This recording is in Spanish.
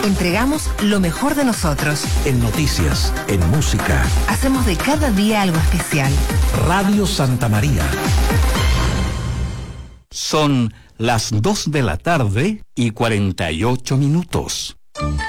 Entregamos lo mejor de nosotros. En noticias, en música. Hacemos de cada día algo especial. Radio Santa María. Son las 2 de la tarde y 48 minutos.